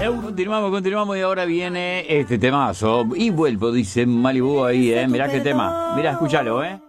Continuamos y ahora viene este temazo. Y vuelvo, dice Malibu ahí, mirá qué tema. Mirá, escúchalo,